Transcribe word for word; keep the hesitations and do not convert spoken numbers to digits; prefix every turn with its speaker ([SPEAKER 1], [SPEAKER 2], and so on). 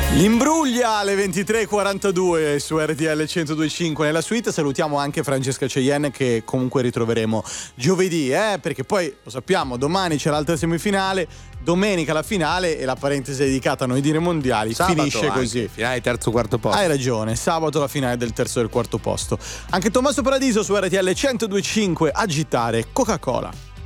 [SPEAKER 1] L'imbruglia alle ventitré e quarantadue su R T L centodue e cinque nella suite. Salutiamo anche Francesca Cheyenne, che comunque ritroveremo giovedì, eh? Perché poi lo sappiamo, domani c'è l'altra semifinale, domenica la finale e la parentesi dedicata a noi dire mondiali
[SPEAKER 2] sabato
[SPEAKER 1] finisce
[SPEAKER 2] anche,
[SPEAKER 1] così.
[SPEAKER 2] Finale terzo quarto posto.
[SPEAKER 1] Hai ragione, sabato la finale del terzo e del quarto posto. Anche Tommaso Paradiso su R T L centodue e cinque, agitare Coca-Cola.